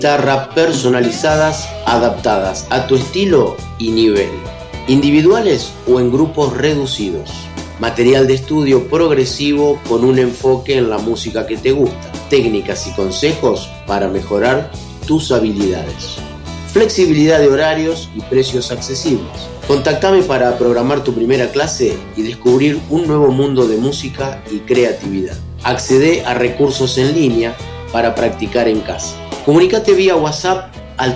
guitarra personalizadas, adaptadas a tu estilo y nivel, individuales o en grupos reducidos. Material de estudio progresivo con un enfoque en la música que te gusta, técnicas y consejos para mejorar tus habilidades. Flexibilidad de horarios y precios accesibles. Contactame para programar tu primera clase y descubrir un nuevo mundo de música y creatividad. Accede a recursos en línea para practicar en casa. Comunícate vía WhatsApp al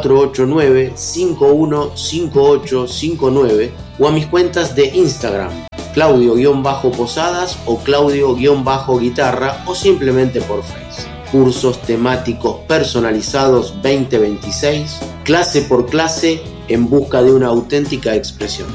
3489-515859 o a mis cuentas de Instagram, Claudio-Posadas o Claudio-Guitarra o simplemente por Facebook. Cursos temáticos personalizados 2026, clase por clase en busca de una auténtica expresión.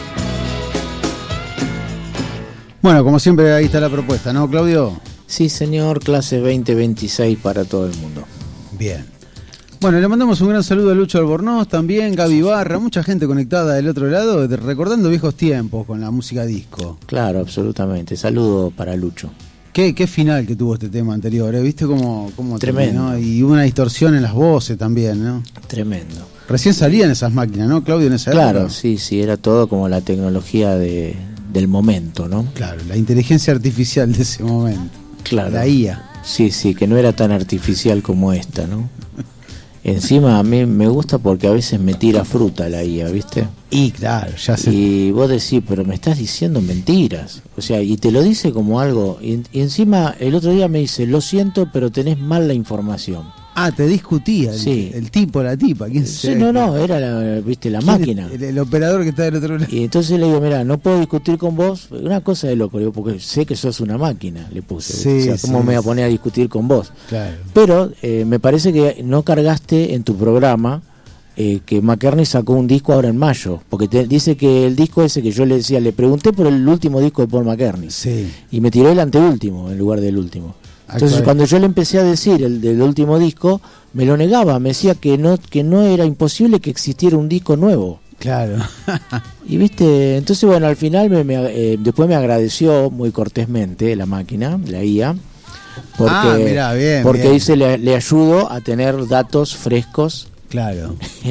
Bueno, como siempre ahí está la propuesta, ¿no, Claudio? Sí, señor, clase 2026 para todo el mundo. Bien. Bueno, le mandamos un gran saludo a Lucho Albornoz, también Gaby Barra, mucha gente conectada del otro lado, recordando viejos tiempos con la música disco. Claro, absolutamente. Saludo para Lucho. Qué final que tuvo este tema anterior, ¿eh? ¿Viste cómo tremendo, terminó? Y hubo una distorsión en las voces también, ¿no? Tremendo. Recién salían esas máquinas, ¿no, Claudio, en esa época? Claro, sí, era todo como la tecnología del momento, ¿no? Claro, la inteligencia artificial de ese momento. Claro. La IA. Sí, que no era tan artificial como esta, ¿no? Encima a mí me gusta porque a veces me tira fruta la IA, ¿viste? Y claro, ya sé. Y vos decís, pero me estás diciendo mentiras. O sea, y te lo dice como algo. Y encima el otro día me dice, lo siento, pero tenés mal la información. Ah, te discutía el tipo, la tipa. ¿Quién sí, no, era la máquina. El operador que está del otro lado. Y entonces le digo, mira, no puedo discutir con vos. Una cosa de loco, digo, porque sé que sos una máquina, le puse. Sí, o sea, ¿cómo me voy a poner a discutir con vos? Claro. Pero me parece que no cargaste en tu programa que McCartney sacó un disco ahora en mayo. Porque dice que el disco ese que yo le decía, le pregunté por el último disco de Paul McCartney. Sí. Y me tiró el anteúltimo en lugar del último. Entonces cuando yo le empecé a decir el del último disco, me lo negaba, me decía que no era imposible que existiera un disco nuevo. Claro. Y viste, entonces bueno, al final después me agradeció muy cortésmente la máquina, la IA, porque, mirá, bien, porque bien. dice le ayudo a tener datos frescos. Claro.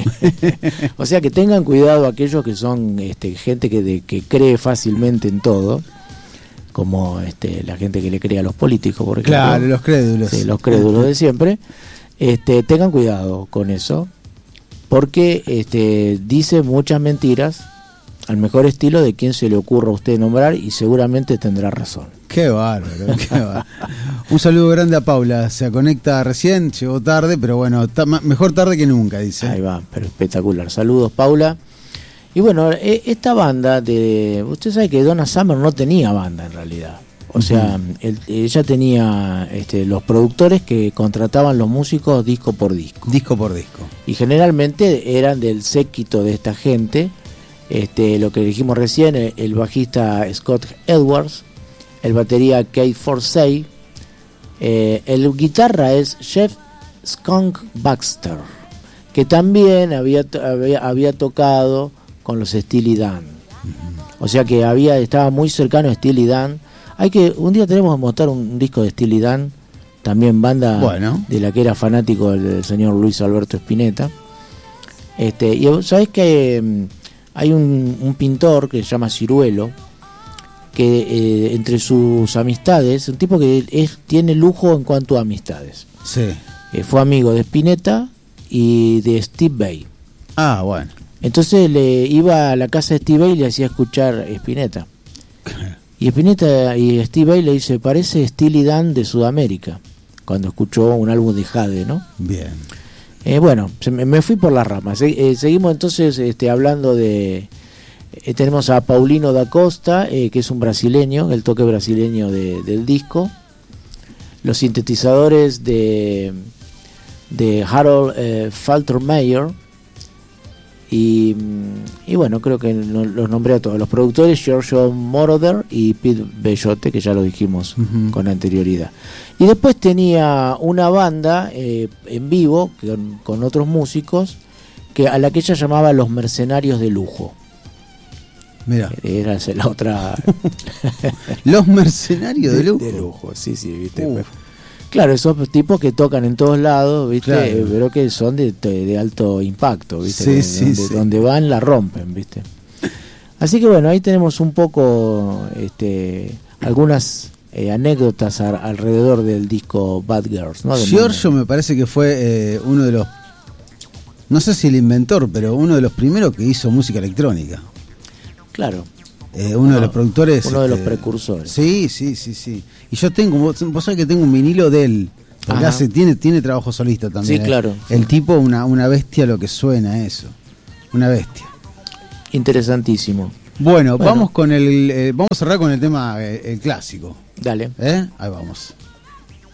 O sea que tengan cuidado aquellos que son gente que cree fácilmente en todo, como la gente que le cree a los políticos, por ejemplo. Claro, los crédulos. Sí, los crédulos de siempre. Tengan cuidado con eso, porque dice muchas mentiras al mejor estilo de quien se le ocurra a usted nombrar y seguramente tendrá razón. Qué bárbaro, qué bárbaro. Un saludo grande a Paula, se conecta recién, llegó tarde, pero bueno, está mejor tarde que nunca, dice. Ahí va, pero espectacular. Saludos, Paula. Y bueno, esta banda usted sabe que Donna Summer no tenía banda en realidad. O sea, ella tenía los productores que contrataban los músicos disco por disco. Disco por disco. Y generalmente eran del séquito de esta gente. Lo que dijimos recién, el bajista Scott Edwards, el batería Kate Forsey, el guitarra es Jeff Skunk Baxter, que también había tocado con los Steely Dan. O sea que estaba muy cercano a Steely Dan. Un día tenemos que mostrar un disco de Steely Dan, también banda de la que era fanático el señor Luis Alberto Spinetta. Y sabés que hay un pintor que se llama Ciruelo, que entre sus amistades, un tipo que tiene lujo en cuanto a amistades. Sí. Fue amigo de Spinetta y de Steve Vai. Ah, bueno. Entonces le iba a la casa de Steve Vai y le hacía escuchar Spinetta. Y Spinetta y Steve Vai le dice, parece Steely Dan de Sudamérica, cuando escuchó un álbum de Jade, ¿no? Bien. Bueno, me fui por las ramas. Seguimos entonces hablando de... tenemos a Paulino da Costa, que es un brasileño, el toque brasileño del disco. Los sintetizadores de Harold Faltermeyer. Y bueno, creo que los nombré a todos. Los productores, Giorgio Moroder y Pete Bellotte, que ya lo dijimos con anterioridad. Y después tenía una banda en vivo con otros músicos a la que ella llamaba Los Mercenarios de Lujo. Mira. Era la otra. Los Mercenarios de Lujo. De lujo, sí, viste. Claro, esos tipos que tocan en todos lados, ¿viste? Claro. Pero que son de alto impacto, ¿viste? Donde van la rompen, ¿viste? Así que bueno, ahí tenemos un poco algunas anécdotas alrededor del disco Bad Girls, ¿no? Giorgio me parece que fue uno de los, no sé si el inventor, pero uno de los primeros que hizo música electrónica. Claro. Uno de los productores. Uno de los precursores. Sí. Y yo tengo, vos sabés que tengo un vinilo de él. Porque tiene trabajo solista también. Sí, claro. El tipo, una bestia lo que suena eso. Una bestia. Interesantísimo. Bueno, vamos con vamos a cerrar con el tema, el clásico. Dale. Ahí vamos.